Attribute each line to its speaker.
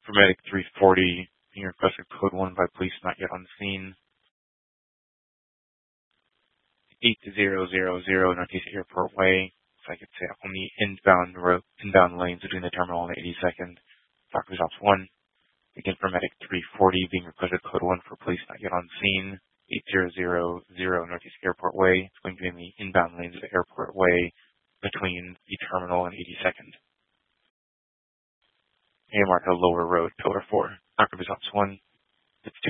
Speaker 1: For Medic 340, being requested code 1 by police not yet on the scene. 8000 Northeast Airport Way. So I could say on the inbound lanes between the terminal and the 82nd. Dock Results 1. Again, for Medic 340, being requested code 1 for police not yet on scene. 8000 Northeast Airport Way. It's going to be in the inbound lanes of the Airport Way between the terminal and 82nd. AMR Hill Lower Road, Pillar 4. Dock Results 1. It's